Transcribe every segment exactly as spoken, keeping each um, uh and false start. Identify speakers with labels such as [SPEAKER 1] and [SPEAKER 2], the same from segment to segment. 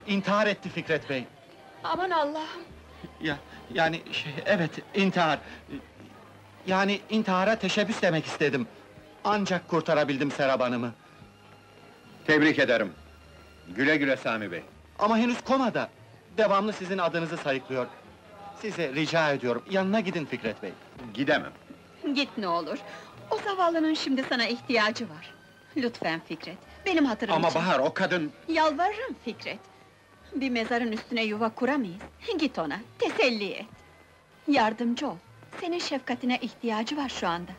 [SPEAKER 1] İntihar etti Fikret Bey.
[SPEAKER 2] Aman Allah'ım!
[SPEAKER 1] Ya, yani şey, evet, intihar. Yani intihara teşebbüs demek istedim. Ancak kurtarabildim Serap Hanım'ı.
[SPEAKER 3] Tebrik ederim. Güle güle Sami Bey.
[SPEAKER 1] Ama henüz komada. Devamlı sizin adınızı sayıklıyor. Size rica ediyorum, yanına gidin Fikret Bey.
[SPEAKER 3] Gidemem.
[SPEAKER 2] Git ne olur! O zavallının şimdi sana ihtiyacı var. Lütfen Fikret, benim hatırım
[SPEAKER 3] Ama
[SPEAKER 2] için.
[SPEAKER 3] Bahar, o kadın...
[SPEAKER 2] Yalvarırım Fikret! Bir mezarın üstüne yuva kuramayız. Git ona, teselli et. Yardımcı ol. Senin şefkatine ihtiyacı var şu anda.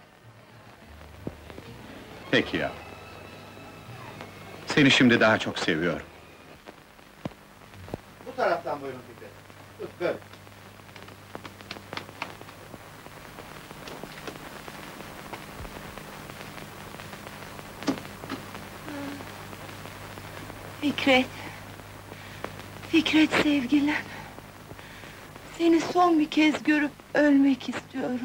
[SPEAKER 3] Peki ya. Seni şimdi daha çok seviyorum.
[SPEAKER 1] Bu taraftan buyurun Fikret. Tut, böyle.
[SPEAKER 4] Fikret! Fikret sevgilim! Seni son bir kez görüp ölmek istiyorum.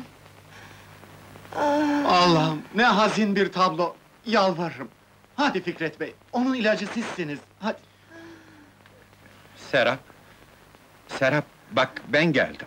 [SPEAKER 4] Ah!
[SPEAKER 1] Allah'ım, ne hazin bir tablo! Yalvarırım! Hadi Fikret Bey, onun ilacı sizsiniz, hadi!
[SPEAKER 3] Serap... Serap, bak ben geldim.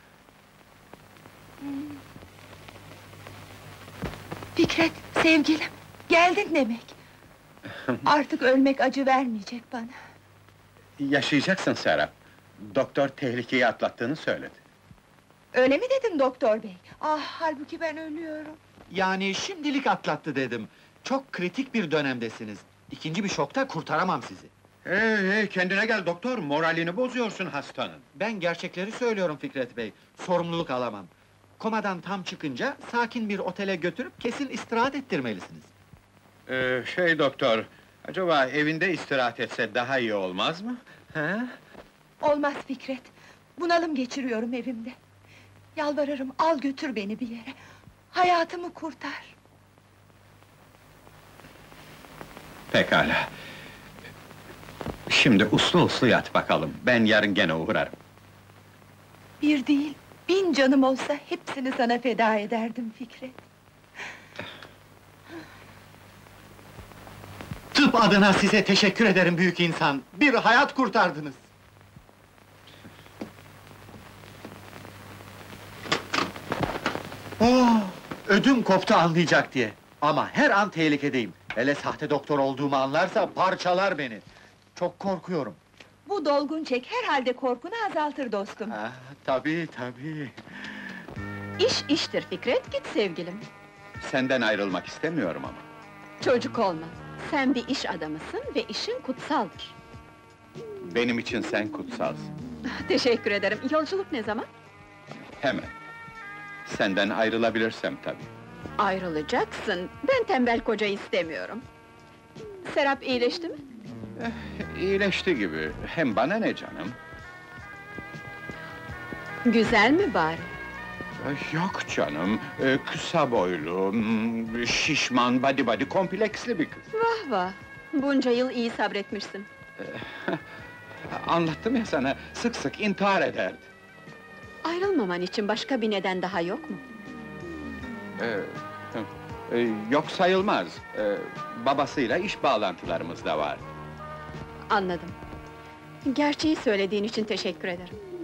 [SPEAKER 4] Fikret, sevgilim! Geldin demek! Artık ölmek acı vermeyecek bana.
[SPEAKER 3] Yaşayacaksın Serap. Doktor tehlikeyi atlattığını söyledi.
[SPEAKER 4] Öyle mi dedin doktor bey? Ah, halbuki ben ölüyorum.
[SPEAKER 1] Yani şimdilik atlattı dedim. Çok kritik bir dönemdesiniz. İkinci bir şokta kurtaramam sizi.
[SPEAKER 3] Hey hey, kendine gel doktor, moralini bozuyorsun hastanın.
[SPEAKER 1] Ben gerçekleri söylüyorum Fikret Bey, sorumluluk alamam. Komadan tam çıkınca, sakin bir otele götürüp kesin istirahat ettirmelisiniz.
[SPEAKER 3] Ee, şey doktor, acaba evinde istirahat etse daha iyi olmaz mı? He?
[SPEAKER 4] Olmaz Fikret! Bunalım geçiriyorum evimde. Yalvarırım, al götür beni bir yere. Hayatımı kurtar.
[SPEAKER 3] Pekala. Şimdi uslu uslu yat bakalım, ben yarın gene uğrarım.
[SPEAKER 4] Bir değil, bin canım olsa hepsini sana feda ederdim Fikret.
[SPEAKER 1] Tıp adına size teşekkür ederim büyük insan. Bir hayat kurtardınız. Oh, ödüm koptu anlayacak diye. Ama her an tehlikedeyim. Hele sahte doktor olduğumu anlarsa parçalar beni. Çok korkuyorum.
[SPEAKER 4] Bu dolgun çek herhalde korkunu azaltır dostum.
[SPEAKER 1] Ah, tabii tabii.
[SPEAKER 2] İş iştir Fikret, git sevgilim.
[SPEAKER 3] Senden ayrılmak istemiyorum ama.
[SPEAKER 2] Çocuk olma. Sen bir iş adamısın ve işin kutsaldır.
[SPEAKER 3] Benim için sen kutsalsın.
[SPEAKER 2] Teşekkür ederim. Yolculuk ne zaman?
[SPEAKER 3] Hemen. Senden ayrılabilirsem tabii.
[SPEAKER 2] Ayrılacaksın. Ben tembel koca istemiyorum. Serap iyileşti mi?
[SPEAKER 3] Eh, iyileşti gibi, hem bana ne canım?
[SPEAKER 2] Güzel mi bari?
[SPEAKER 3] Eh, Yok canım, eh, kısa boylu, hmm, şişman, body body, kompleksli bir kız.
[SPEAKER 2] Vah vah! Bunca yıl iyi sabretmişsin.
[SPEAKER 3] Anlattım ya sana, sık sık intihar ederdi.
[SPEAKER 2] Ayrılmaman için başka bir neden daha yok mu?
[SPEAKER 3] Eh, eh, yok sayılmaz, eh, babasıyla iş bağlantılarımız da var.
[SPEAKER 2] Anladım. Gerçeği söylediğin için teşekkür ederim.